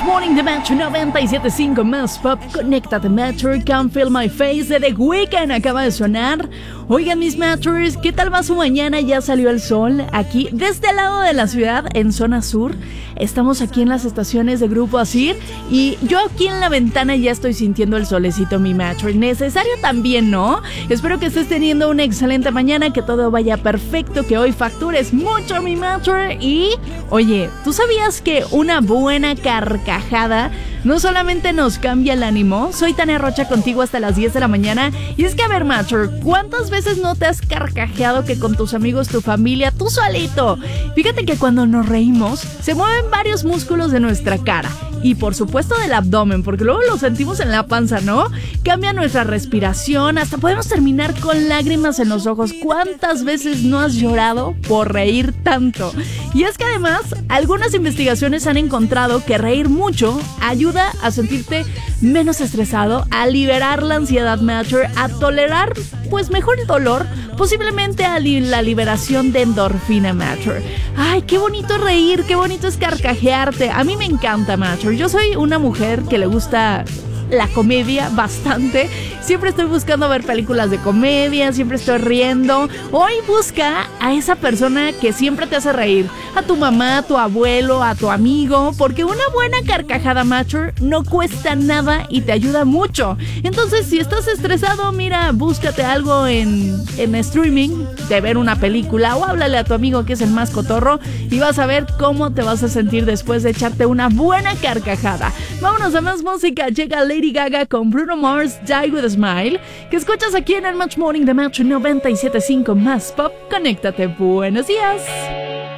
Morning, The Metro 97.5 más pop. Conéctate, Metro. Can't Feel My Face de The Weeknd acaba de sonar. Oigan, mis Metros, ¿qué tal va su mañana? Ya salió el sol aquí, de este lado de la ciudad, en zona sur. Estamos aquí en las estaciones de Grupo Asir y yo aquí en la ventana ya estoy sintiendo el solecito, mi Metro. Necesario también, ¿no? Espero que estés teniendo una excelente mañana, que todo vaya perfecto, que hoy factures mucho, mi Metro. Y, oye, ¿tú sabías que una buena carcajada no solamente nos cambia el ánimo? Soy Tania Rocha contigo hasta las 10 de la mañana. Y es que, a ver, Metro, ¿cuántas veces no te has carcajeado que con tus amigos, tu familia, tú solito? Fíjate que cuando nos reímos, se mueven varios músculos de nuestra cara. Y por supuesto del abdomen, porque luego lo sentimos en la panza, ¿no? Cambia nuestra respiración, hasta podemos terminar con lágrimas en los ojos. ¿Cuántas veces no has llorado por reír tanto? Y es que además, algunas investigaciones han encontrado que reír mucho ayuda a sentirte menos estresado, a liberar la ansiedad, Matter, a tolerar pues mejor el dolor, posiblemente a la liberación de endorfina, Matter. Ay, qué bonito es reír, qué bonito es carcajearte. A mí me encanta, Matter. Yo soy una mujer que le gusta la comedia bastante. Siempre estoy buscando ver películas de comedia, siempre estoy riendo. Hoy busca a esa persona que siempre te hace reír, a tu mamá, a tu abuelo, a tu amigo, porque una buena carcajada, Mature, no cuesta nada y te ayuda mucho. Entonces, si estás estresado, mira, búscate algo en streaming de ver una película o háblale a tu amigo que es el más cotorro y vas a ver cómo te vas a sentir después de echarte una buena carcajada. Vámonos a más música. Llega Lady Gaga con Bruno Mars, Die With A Smile, que escuchas aquí en el Match Morning de Match 97.5 más pop. Conéctate, buenos días.